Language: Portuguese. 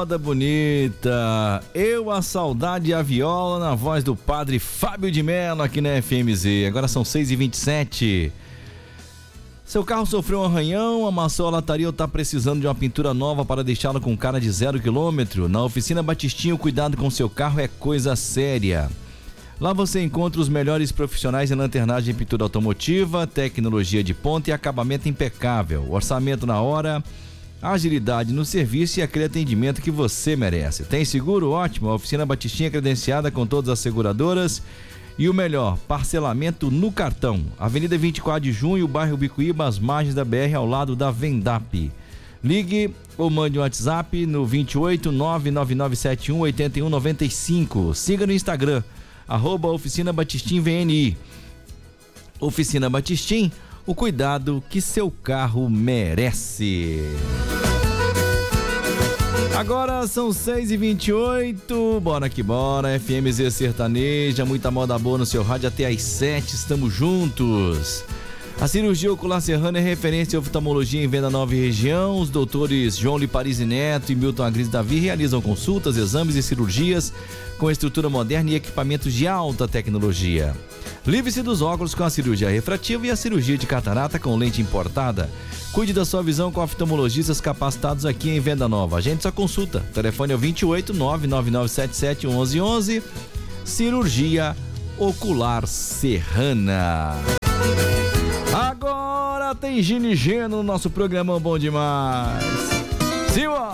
moda bonita. Eu, a saudade e a viola na voz do padre Fábio de Mello aqui na FMZ. Agora são 6h27. Seu carro sofreu um arranhão, amassou a lataria ou tá precisando de uma pintura nova para deixá-lo com cara de 0 km? Na Oficina Batistinha, o cuidado com seu carro é coisa séria. Lá você encontra os melhores profissionais em lanternagem e pintura automotiva, tecnologia de ponta e acabamento impecável, orçamento na hora, agilidade no serviço e aquele atendimento que você merece. Tem seguro? Ótimo. A Oficina Batistinha é credenciada com todas as seguradoras e o melhor, parcelamento no cartão. Avenida 24 de Junho, bairro Bicuíba, às margens da BR, ao lado da Vendap. Ligue ou mande um WhatsApp no 28 99971 8195. Siga no Instagram, @Oficina Batistim VNI. Oficina Batistim, o cuidado que seu carro merece. Agora são 6h28, bora que bora, FMZ Sertaneja, muita moda boa no seu rádio até às 7, estamos juntos. A cirurgia ocular Serrana é referência em oftalmologia em Venda Nova e região. Os doutores João Liparisi Neto e Milton Agris Davi realizam consultas, exames e cirurgias com estrutura moderna e equipamentos de alta tecnologia. Livre-se dos óculos com a cirurgia refrativa e a cirurgia de catarata com lente importada. Cuide da sua visão com oftalmologistas capacitados aqui em Venda Nova. Agende sua consulta. O telefone é o 28 99977 1111. Cirurgia ocular Serrana. Agora tem Gino e Geno no nosso programa bom demais. Simbora!